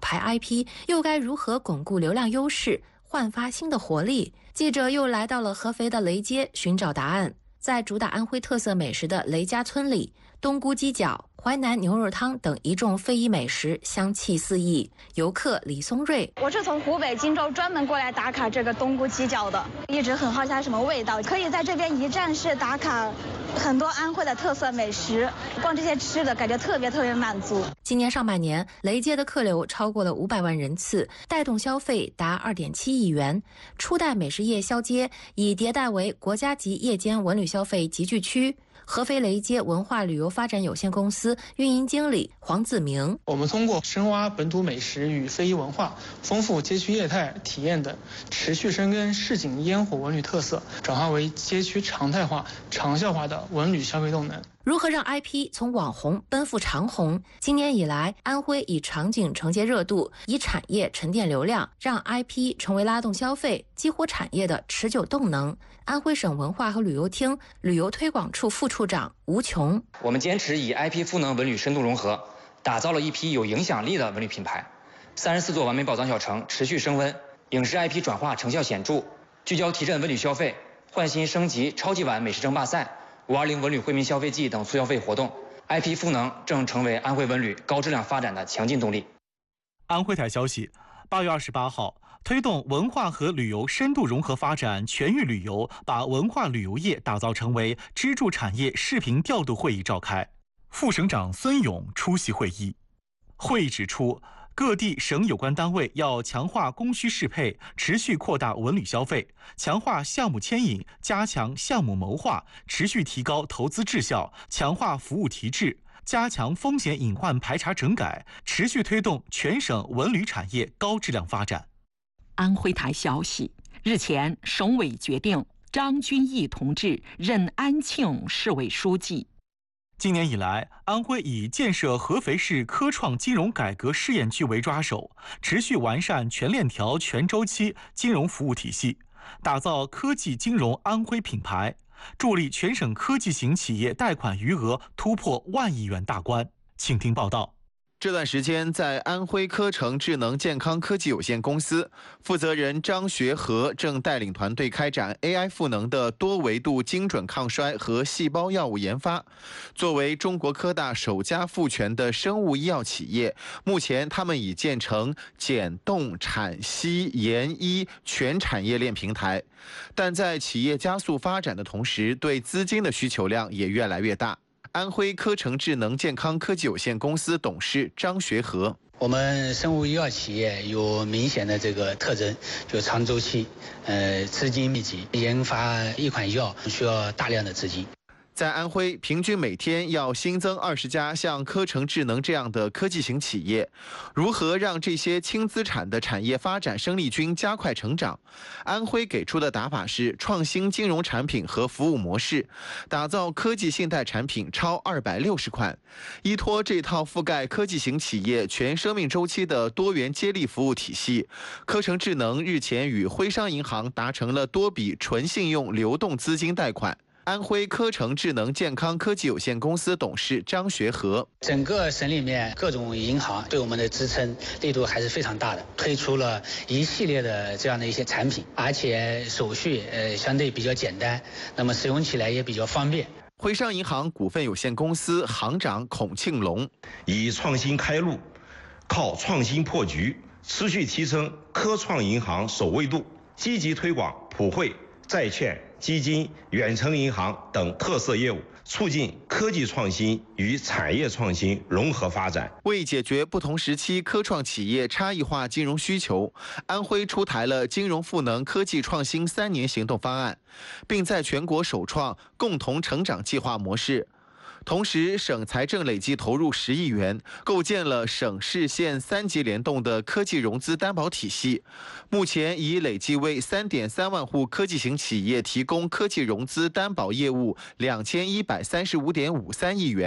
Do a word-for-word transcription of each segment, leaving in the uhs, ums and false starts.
牌 I P， 又该如何巩固流量优势，焕发新的活力？记者又来到了合肥的雷街寻找答案。在主打安徽特色美食的雷家村里，冬菇鸡脚、淮南牛肉汤等一众非遗美食香气四溢。游客李松瑞： 我是从湖北荆州专门过来打卡这个冬菇鸡脚的，一直很好奇它什么味道，可以在这边一站式打卡很多安徽的特色美食，逛这些吃的感觉特别特别满足。 今年上半年，雷街的客流超过了五百万人次，带动消费达二点七亿元。初代美食夜宵街已迭代为国家级夜间文旅消费集聚区。合肥雷街文化旅游发展有限公司运营经理黄子明： 我们通过深挖本土美食与非遗文化，丰富街区业态体验等，持续深耕市井烟火文旅特色，转化为街区常态化、长效化的文旅消费动能。 如何让 I P 从网红奔赴长红？今年以来，安徽以场景承接热度，以产业沉淀流量，让 I P 成为拉动消费、激活产业的持久动能。安徽省文化和旅游厅旅游推广处副处长吴琼： 我们坚持以 I P 赋能文旅深度融合，打造了一批有影响力的文旅品牌。三十四座完美宝藏小城持续升温，影视 I P 转化成效显著，聚焦提振文旅消费，焕新升级超级碗美食争霸赛、五二零文旅惠民消费季等促消费活动 ，I P 赋能正成为安徽文旅高质量发展的强劲动力。 安徽台消息，八月二十八号，推动文化和旅游深度融合发展全域旅游，把文化旅游业打造成为支柱产业视频调度会议召开，副省长孙勇出席会议。会议指出，各地省有关单位要强化供需适配，持续扩大文旅消费，强化项目牵引，加强项目谋划，持续提高投资质效，强化服务提质，加强风险隐患排查整改，持续推动全省文旅产业高质量发展。 安徽台消息，日前，省委决定张君毅同志任安庆市委书记。 今年以来，安徽以建设合肥市科创金融改革试验区为抓手，持续完善全链条全周期金融服务体系，打造科技金融安徽品牌，助力全省科技型企业贷款余额突破万亿元大关。请听报道。 这段时间，在安徽科成智能健康科技有限公司，负责人张学和正带领团队开展 A I 赋能的多维度精准抗衰和细胞药物研发。作为中国科大首家赋权的生物医药企业，目前他们已建成减冻、产息、研医全产业链平台。但在企业加速发展的同时，对资金的需求量也越来越大。安徽科成智能健康科技有限公司董事张学和： 我们生物医药企业有明显的这个特征，就长周期，呃，资金密集，研发一款药需要大量的资金。 在安徽，平均每天要新增二十家像科成智能这样的科技型企业。如何让这些轻资产的产业发展生力军加快成长？安徽给出的打法是创新金融产品和服务模式，打造科技信贷产品超二百六十款。依托这套覆盖科技型企业全生命周期的多元接力服务体系，科成智能日前与徽商银行达成了多笔纯信用流动资金贷款。安徽科成智能健康科技有限公司董事张学和： 整个省里面各种银行对我们的支撑力度还是非常大的，推出了一系列的这样的一些产品，而且手续呃相对比较简单，那么使用起来也比较方便。 徽商银行股份有限公司行长孔庆龙： 以创新开路，靠创新破局，持续提升科创银行首位度，积极推广普惠、债券、基金、远程银行等特色业务，促进科技创新与产业创新融合发展。 为解决不同时期科创企业差异化金融需求，安徽出台了金融赋能科技创新三年行动方案，并在全国首创共同成长计划模式。同时，省财政累计投入十亿元，构建了省市县三级联动的科技融资担保体系。目前已累计为三点三万户科技型企业提供科技融资担保业务两千一百三十五点五三亿元。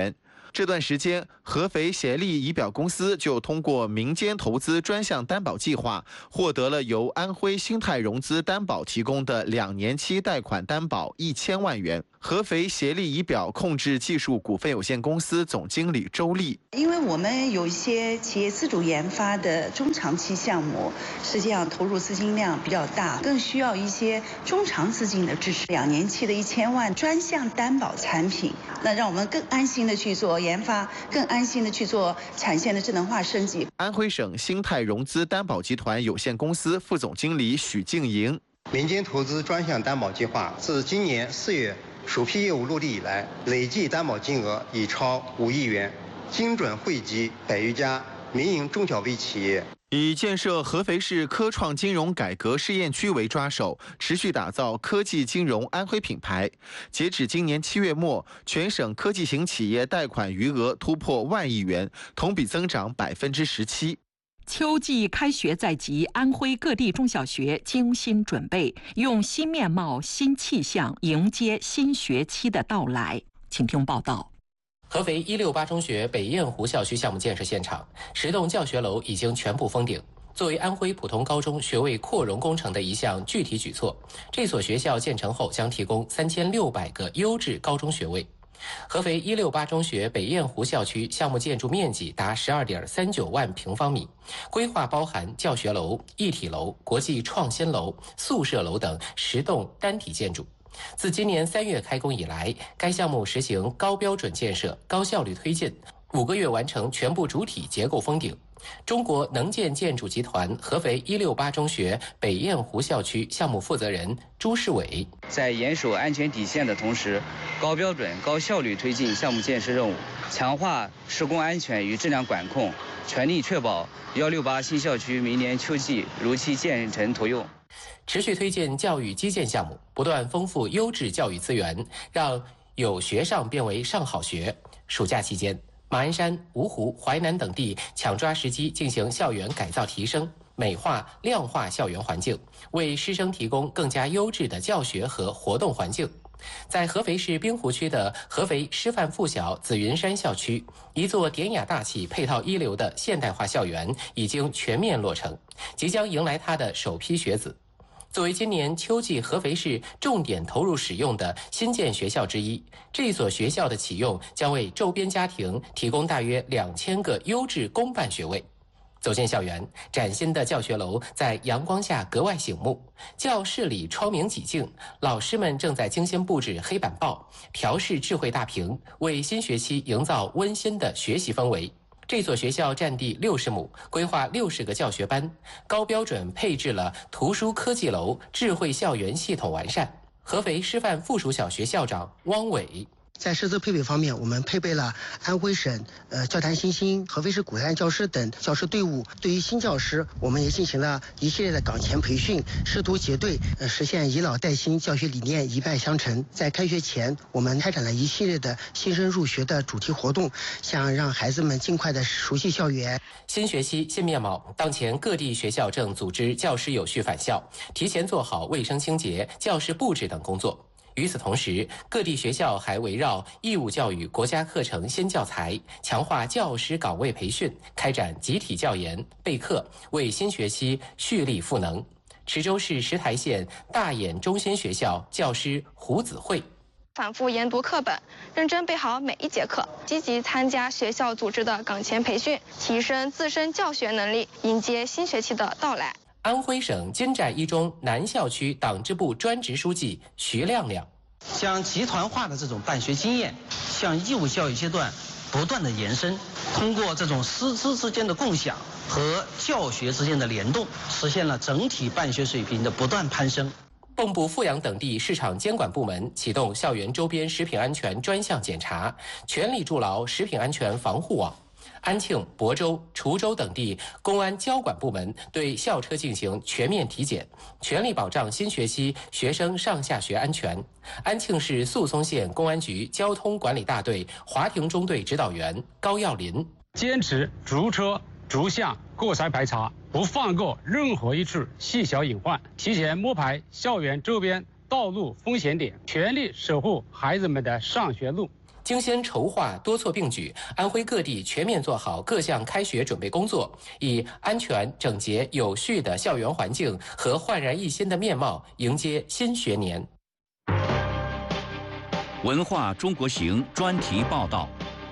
这段时间，合肥协力仪表公司就通过民间投资专项担保计划，获得了由安徽新泰融资担保提供的两年期贷款担保一千万元。合肥协力仪表控制技术股份有限公司总经理周丽， 因为我们有一些企业自主研发的中长期项目，实际上投入资金量比较大，更需要一些中长资金的支持。两年期的一千万专项担保产品，那让我们更安心的去做研发，更安心的去做产线的智能化升级。 安徽省新泰融资担保集团有限公司副总经理许静莹， 民间投资专项担保计划自今年四月首批业务落地以来，累计担保金额已超五亿元，精准惠及百余家民营中小微企业。 以建设合肥市科创金融改革试验区为抓手，持续打造科技金融安徽品牌。截止今年七月末，全省科技型企业贷款余额突破万亿元，同比增长百分之十七。 秋季开学在即，安徽各地中小学精心准备，用新面貌、新气象迎接新学期的到来。请听报道。 合肥一六八中学北堰湖校区项目建设现场，十栋教学楼已经全部封顶。作为安徽普通高中学位扩容工程的一项具体举措，这所学校建成后将提供三千六百个优质高中学位。合肥一六八中学北堰湖校区项目建筑面积达十二点三九万平方米，规划包含教学楼、一体楼、国际创新楼、宿舍楼等十栋单体建筑。自今年三月开工以来，该项目实行高标准建设、高效率推进，五个月完成全部主体结构封顶。中国能建建筑集团合肥一六八中学北堰湖校区项目负责人朱世伟， 在严守安全底线的同时，高标准、高效率推进项目建设任务，强化施工安全与质量管控，全力确保一六八新校区明年秋季如期建成投用。 持续推进教育基建项目，不断丰富优质教育资源，让有学上变为上好学。暑假期间，马鞍山、芜湖、淮南等地抢抓时机进行校园改造提升、美化、亮化校园环境，为师生提供更加优质的教学和活动环境。在合肥市滨湖区的合肥师范附小紫云山校区，一座典雅大气、配套一流的现代化校园已经全面落成，即将迎来它的首批学子。作为今年秋季合肥市重点投入使用的新建学校之一，这所学校的启用将为周边家庭提供大约两千个优质公办学位。走进校园，崭新的教学楼在阳光下格外醒目，教室里窗明几净，老师们正在精心布置黑板报、调试智慧大屏，为新学期营造温馨的学习氛围。这所学校占地六十亩，规划六十个教学班，高标准配置了图书科技楼，智慧校园系统完善。合肥师范附属小学校长汪伟。 在师资配备方面，我们配备了安徽省呃教坛新星、合肥市古代教师等教师队伍。对于新教师，我们也进行了一系列的岗前培训，师徒结对，呃实现以老带新教学理念一脉相承。在开学前，我们开展了一系列的新生入学的主题活动，想让孩子们尽快的熟悉校园。 新学期新面貌，当前各地学校正组织教师有序返校，提前做好卫生清洁、教室布置等工作。与此同时，各地学校还围绕义务教育国家课程新教材，强化教师岗位培训，开展集体教研备课，为新学期蓄力赋能。池州市石台县大眼中心学校教师胡子慧。 反复研读课本，认真备好每一节课，积极参加学校组织的岗前培训，提升自身教学能力，迎接新学期的到来。 安徽省金寨一中南校区党支部专职书记徐亮亮， 将集团化的这种办学经验向义务教育阶段不断的延伸，通过这种师资之间的共享和教学之间的联动，实现了整体办学水平的不断攀升。 蚌埠、阜阳等地市场监管部门启动校园周边食品安全专项检查，全力筑牢食品安全防护网。安庆、亳州、滁州等地公安交管部门对校车进行全面体检，全力保障新学期学生上下学安全。安庆市宿松县公安局交通管理大队华亭中队指导员高耀林， 坚持逐车逐项过筛排查，不放过任何一处细小隐患，提前摸排校园周边道路风险点，全力守护孩子们的上学路。 精心筹划，多措并举，安徽各地全面做好各项开学准备工作，以安全、整洁、有序的校园环境和焕然一新的面貌迎接新学年。 文化中国行专题报道。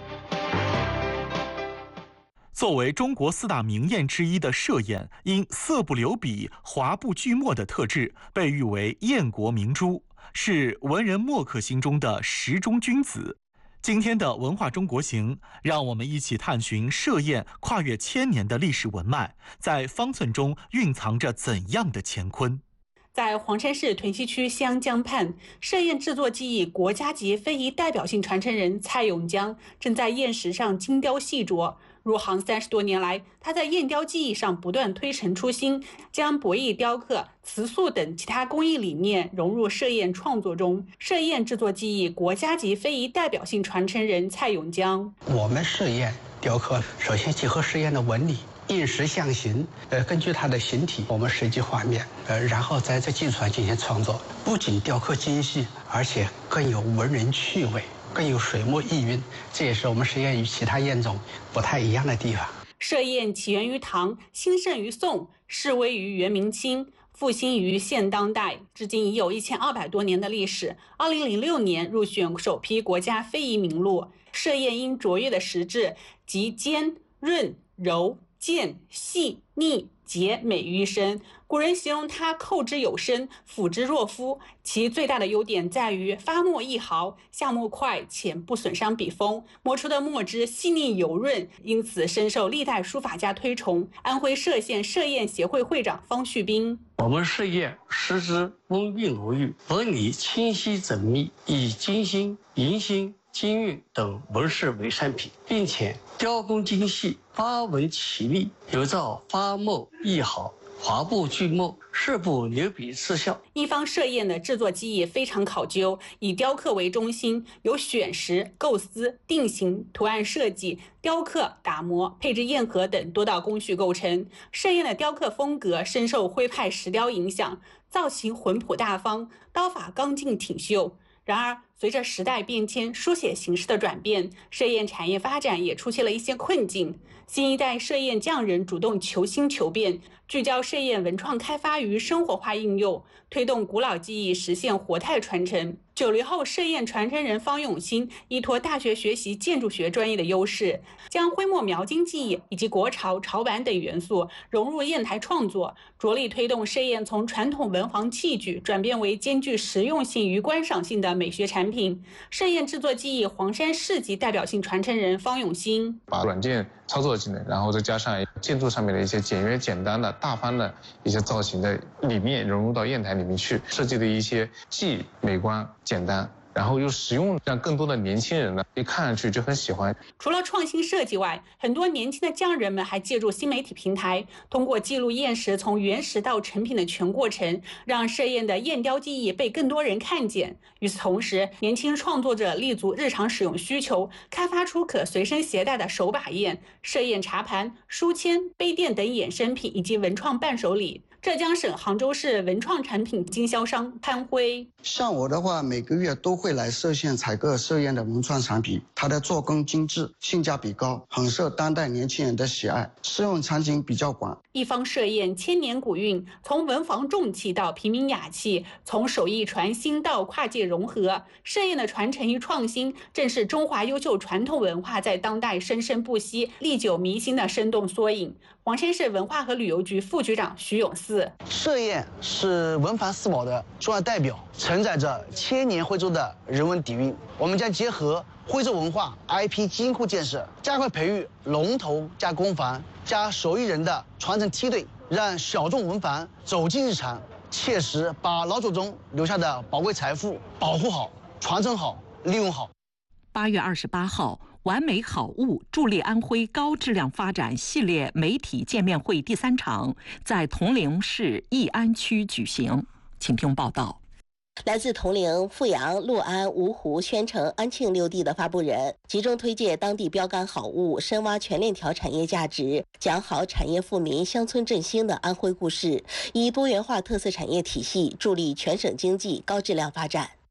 作为中国四大名砚之一的歙砚，因色不留笔、华不聚墨的特质，被誉为砚国明珠，是文人墨客心中的时中君子。今天的文化中国行，让我们一起探寻歙砚跨越千年的历史文脉，在方寸中蕴藏着怎样的乾坤。 在黄山市屯溪区西安江畔，歙砚制作技艺国家级非遗代表性传承人蔡永江正在砚石上精雕细琢。入行三十多年来，他在砚雕技艺上不断推陈出新，将博弈雕刻、瓷塑等其他工艺理念融入歙砚创作中。歙砚制作技艺国家级非遗代表性传承人蔡永江： 我们歙砚雕刻首先结合歙砚的纹理，应时象形，呃，根据它的形体，我们设计画面，呃，然后在这基础上进行创作。不仅雕刻精细，而且更有文人趣味，更有水墨意蕴，这也是我们歙砚与其他砚种不太一样的地方。 歙砚起源于唐，兴盛于宋，式微于元明清，复兴于现当代，至今已有一千二百多年的历史。二零零六年入选首批国家非遗名录。歙砚因卓越的实质集尖、润、柔、健、细、腻、洁美于一身，古人形容它扣之有声，抚之若肤。其最大的优点在于发墨易毫，下墨快且不损伤笔锋，磨出的墨汁细腻油润，因此深受历代书法家推崇。安徽歙县歙砚协会会长方旭斌： 我们歙砚师之温韵如玉，纹理清晰缜密，以金星、银星、金韵等纹饰为产品，并且雕工精细，发纹齐丽，有照发墨易毫，华不聚墨，事不留笔之效。 一方歙砚的制作技艺非常考究，以雕刻为中心，由选石、构思、定型、图案设计、雕刻、打磨、配置砚盒等多道工序构成。歙砚的雕刻风格深受徽派石雕影响，造型浑朴大方，刀法刚劲挺秀。然而，随着时代变迁，书写形式的转变，歙砚产业发展也出现了一些困境。新一代歙砚匠人主动求新求变，聚焦歙砚文创开发与生活化应用，推动古老技艺实现活态传承。九零后歙砚传承人方永新依托大学学习建筑学专业的优势，将徽墨描金技艺以及国潮、潮玩等元素融入砚台创作，着力推动歙砚从传统文房器具转变为兼具实用性与观赏性的美学产品。歙砚制作技艺黄山市级代表性传承人方永新： 把软件操作技能，然后再加上建筑上面的一些简约简单的大方的一些造型的理念融入到砚台里面去，设计的一些既美观简单，然后又实用，让更多的年轻人呢一看上去就很喜欢。 除了创新设计外，很多年轻的匠人们还借助新媒体平台，通过记录砚石从原石到成品的全过程，让歙砚的砚雕技艺被更多人看见。与此同时，年轻创作者立足日常使用需求，开发出可随身携带的手把砚、歙砚茶盘、书签、杯垫等衍生品以及文创伴手礼。浙江省杭州市文创产品经销商潘辉： 像我的话，每个月都会来歙县采购歙砚的文创产品，它的做工精致，性价比高，很受当代年轻人的喜爱，适用场景比较广。 一方歙砚千年古韵，从文房重器到平民雅器，从手艺传新到跨界融合，歙砚的传承与创新，正是中华优秀传统文化在当代生生不息、历久弥新的生动缩影。黄山市文化和旅游局副局长徐永四： 歙砚是文房四宝的重要代表，承载着千年徽州的人文底蕴。我们将结合徽州文化 I P 金库建设，加快培育龙头加工坊加手艺人的传承梯队，让小众文房走进日常，切实把老祖宗留下的宝贵财富保护好、传承好、利用好。 八月二十八号。完美好物助力安徽高质量发展系列媒体见面会第三场在铜陵市义安区举行，请听报道。 来自铜陵、阜阳、六安、芜湖、宣城、安庆六地的发布人，集中推介当地标杆好物，深挖全链条产业价值，讲好产业富民、乡村振兴的安徽故事，以多元化特色产业体系助力全省经济高质量发展。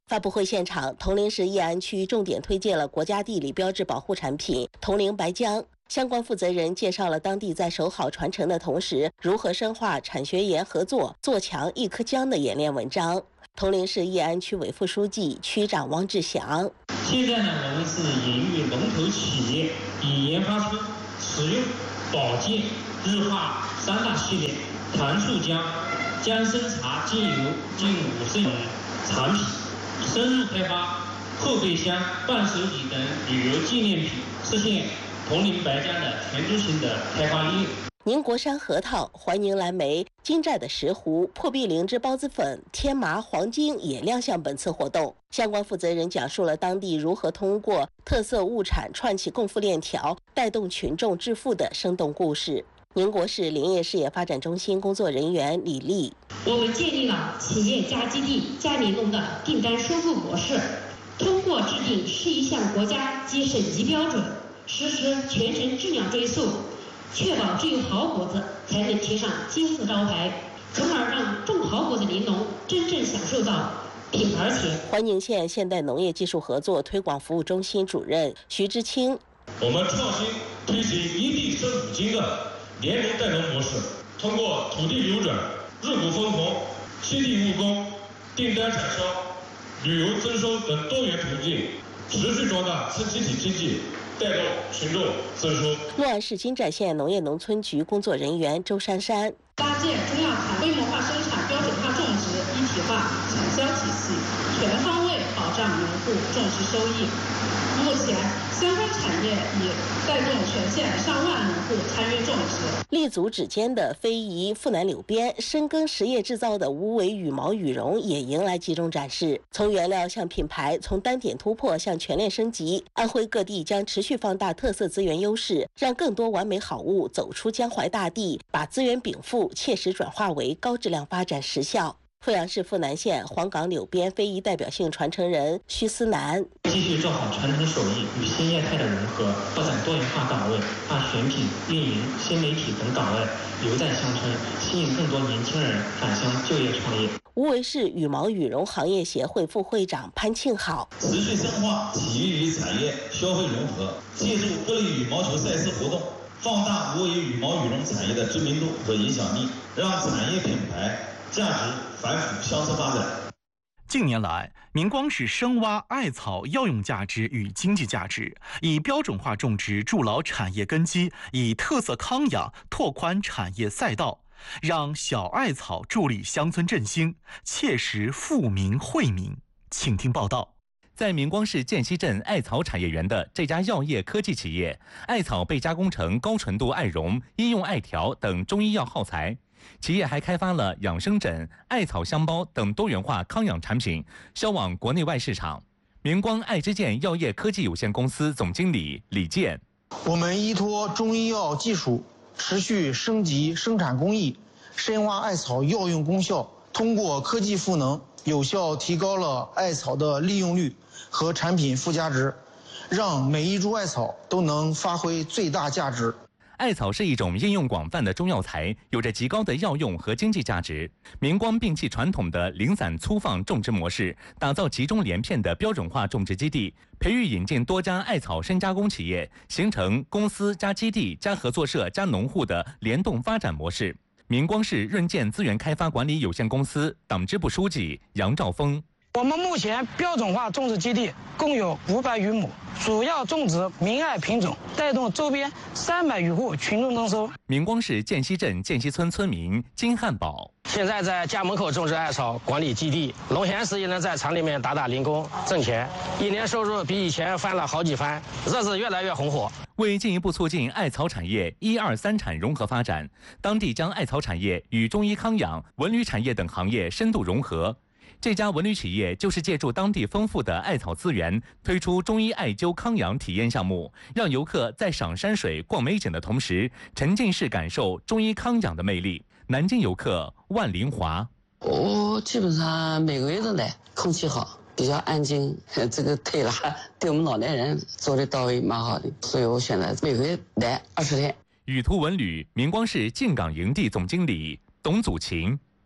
发布会现场，铜陵市义安区重点推荐了国家地理标志保护产品铜陵白姜。相关负责人介绍了当地在守好传承的同时，如何深化产学研合作，做强一颗姜的演练文章。铜陵市义安区委副书记、区长汪志祥。 现在呢，我们是引育龙头企业，已研发出使用保健、日化三大系列团树姜、姜参茶精油近五十种产品，深入开发后备箱、伴手礼等旅游纪念品，实现铜陵白姜的全球性的开发应用。 宁国山核桃、怀宁蓝莓、金寨的石斛、破壁灵芝孢子粉、天麻黄金也亮相本次活动。相关负责人讲述了当地如何通过特色物产串起供应链条，带动群众致富的生动故事。宁国市林业事业发展中心工作人员李丽： 我们建立了企业加基地加联动的订单收购模式，通过制定十一项国家及省级标准，实施全程质量追溯，确保只有好果子才能贴上金字招牌，从而让种好果子林农真正享受到品牌钱。 怀宁县现代农业技术合作推广服务中心主任徐之清： 我们创新推行一地生五金的联农带农模式，通过土地流转、入股分红、基地务工、订单产销、旅游增收等多元途径，持续壮大次集体经济，带动群众增收。 洛安市金寨县农业农村局工作人员周珊珊： 搭建中药材规模化生产、标准化种植、一体化产销体系，全方位保障农户种植收益。目前，相关产业已带动全县上万农户参与种植。 立足指尖的非遗富南柳边，深耕实业制造的无为羽毛羽绒也迎来集中展示。从原料向品牌，从单点突破向全链升级，安徽各地将持续放大特色资源优势，让更多完美好物走出江淮大地，把资源禀赋切实转化为高质量发展实效。阜阳市富南县黄岗柳边非遗代表性传承人徐思南： 继续做好传统手艺与新业态的融合，拓展多元化岗位，把选品、运营、新媒体等岗位留在乡村，吸引更多年轻人返乡就业创业。 无为市羽毛羽绒行业协会副会长潘庆好： 持续深化体育与产业消费融合，借助各类羽毛球赛事活动，放大无为羽毛羽绒产业的知名度和影响力，让产业品牌价值反腐乡村发展。 近年来，明光市深挖艾草药用价值与经济价值，以标准化种植筑牢产业根基，以特色康养拓宽产业赛道，让小艾草助力乡村振兴，切实富民惠民。请听报道。 在明光市涧西镇艾草产业园的这家药业科技企业，艾草被加工成高纯度艾绒、医用艾条等中医药耗材。企业还开发了养生枕、艾草香包等多元化康养产品，销往国内外市场。明光爱之健药业科技有限公司总经理李健： 我们依托中医药技术，持续升级生产工艺，深挖艾草药用功效，通过科技赋能，有效提高了艾草的利用率和产品附加值，让每一株艾草都能发挥最大价值。 艾草是一种应用广泛的中药材，有着极高的药用和经济价值。明光摒弃传统的零散粗放种植模式，打造集中连片的标准化种植基地，培育引进多家艾草深加工企业，形成公司加基地加合作社加农户的联动发展模式。明光市润建资源开发管理有限公司党支部书记杨兆峰： 我们目前标准化种植基地共有五百余亩，主要种植明艾品种，带动周边三百余户群众增收。 明光市涧西镇涧西村村民金汉宝： 现在在家门口种植艾草管理基地，农闲时也能在厂里面打打零工挣钱，一年收入比以前翻了好几番，日子越来越红火。 为进一步促进艾草产业一二三产融合发展，当地将艾草产业与中医康养、文旅产业等行业深度融合。这家文旅企业就是借助当地丰富的艾草资源，推出中医艾灸康养体验项目，让游客在赏山水、逛美景的同时，沉浸式感受中医康养的魅力。南京游客万林华： 我基本上每个月都来，空气好，比较安静，这个推拉对我们老年人做的到位，蛮好的，所以我选择每个月来二十天。 宇图文旅明光市靖港营地总经理董祖琴：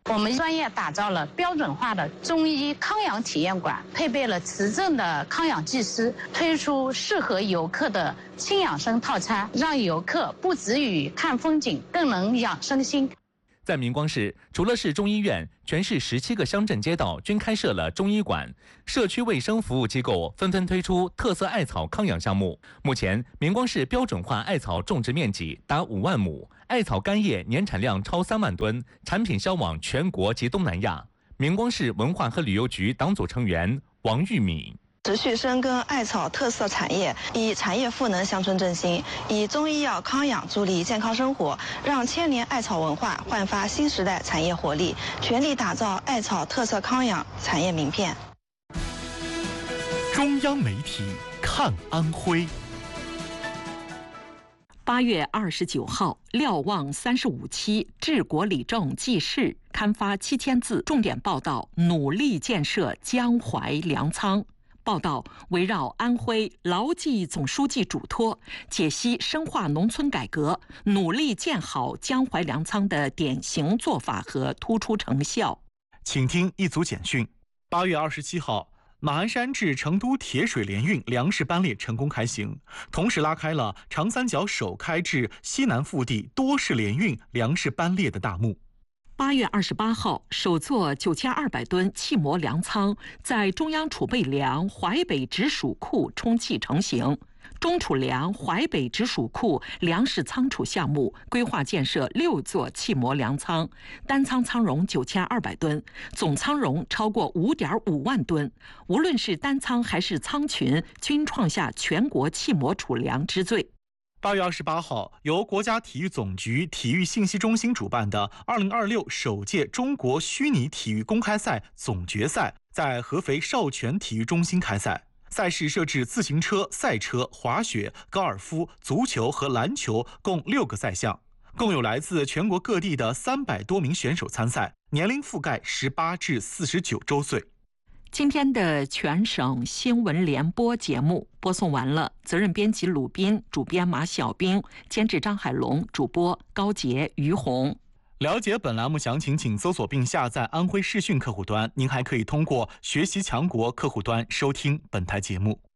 我们专业打造了标准化的中医康养体验馆，配备了持证的康养技师，推出适合游客的轻养生套餐，让游客不止于看风景，更能养生心。 在明光市，除了市中医院，全市十七个乡镇街道均开设了中医馆，社区卫生服务机构纷纷推出特色艾草康养项目。目前，明光市标准化艾草种植面积达五万亩，艾草干叶年产量超三万吨，产品销往全国及东南亚。明光市文化和旅游局党组成员王玉敏。 持续深耕艾草特色产业，以产业赋能乡村振兴，以中医药康养助力健康生活，让千年艾草文化焕发新时代产业活力，全力打造艾草特色康养产业名片。 中央媒体看安徽。 八月二十九号，瞭望三十五期《治国理政纪事》刊发七千字重点报道，努力建设江淮粮仓。报道围绕安徽牢记总书记嘱托，解析深化农村改革、努力建好江淮粮仓的典型做法和突出成效。 请听一组简讯。八月二十七号，马鞍山至成都铁水联运粮食班列成功开行，同时拉开了长三角首开至西南腹地多式联运粮食班列的大幕。 八月二十八号，首座九千二百吨气模粮仓在中央储备粮淮北直属库充气成型。中储粮淮北直属库粮食仓储项目规划建设六座气模粮仓，单仓仓容九千二百吨，总仓容超过五点五万吨。无论是单仓还是仓群，均创下全国气模储粮之最。 八月二十八号，由国家体育总局体育信息中心主办的二零二六首届中国虚拟体育公开赛总决赛在合肥少泉体育中心开赛。赛事设置自行车、赛车、滑雪、高尔夫、足球和篮球共六个赛项，共有来自全国各地的三百多名选手参赛，年龄覆盖十八至四十九周岁。 今天的全省新闻联播节目播送完了，责任编辑鲁斌，主编马小兵，监制张海龙，主播高杰、于红。 了解本栏目详情，请搜索并下载安徽视讯客户端。您还可以通过学习强国客户端收听本台节目。